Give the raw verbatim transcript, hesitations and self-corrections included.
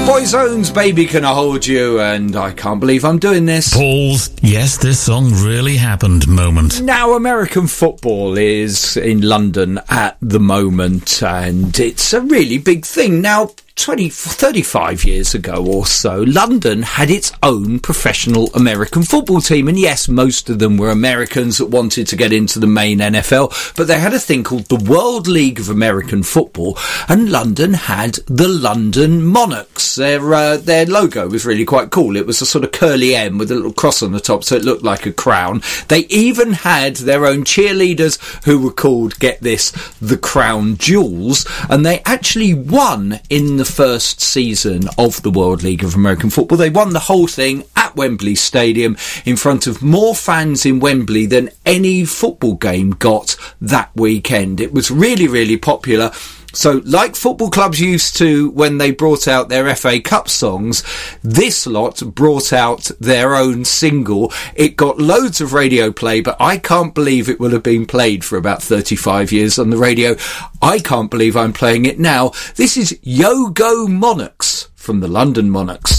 Boyzone's Baby Can I Hold You, and I can't believe I'm doing this. Paul's yes, this song really happened moment. Now, American football is in London at the moment, and it's a really big thing. Now, twenty, thirty-five years ago or so, London had its own professional American football team. And yes, most of them were Americans that wanted to get into the main N F L, but they had a thing called the World League of American Football, and London had the London Monarchs. Their, uh, their logo was really quite cool. It was a sort of curly M with a little cross on the top, so it looked like a crown. They even had their own cheerleaders who were called, get this, the Crown Jewels, and they actually won in the first season of the World League of American Football. They won the whole thing at Wembley Stadium in front of more fans in Wembley than any football game got that weekend. It was really, really popular. So, like football clubs used to when they brought out their F A Cup songs, this lot brought out their own single. It got loads of radio play, but I can't believe it will have been played for about thirty-five years on the radio. I can't believe I'm playing it now. This is Yo Go Monarchs from the London Monarchs.